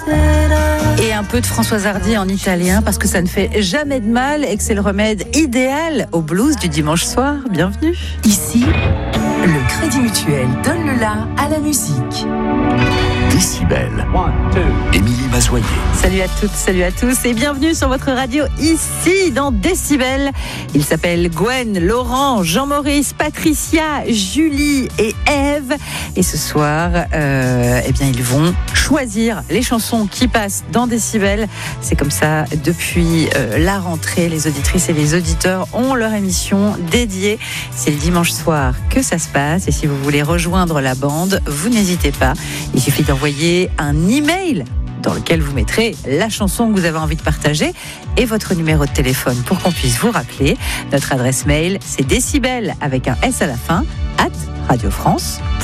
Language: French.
Et un peu de Françoise Hardy en italien parce que ça ne fait jamais de mal et que c'est le remède idéal au blues du dimanche soir. Bienvenue. Ici, le Crédit Mutuel donne le la à la musique. Décibel. Émilie Mazoyer. Salut à toutes, salut à tous et bienvenue sur votre radio ici dans Décibel. Ils s'appellent Gwen, Laurent, Jean-Maurice, Patricia, Julie et Ève. Et ce soir, ils vont choisir les chansons qui passent dans Décibel. C'est comme ça depuis la rentrée. Les auditrices et les auditeurs ont leur émission dédiée. C'est le dimanche soir que ça se passe. Et si vous voulez rejoindre la bande, vous n'hésitez pas. Il suffit d'envoyer un email dans lequel vous mettrez la chanson que vous avez envie de partager et votre numéro de téléphone pour qu'on puisse vous rappeler. Notre adresse mail, c'est décibel avec un S à la fin, @radiofrance.com.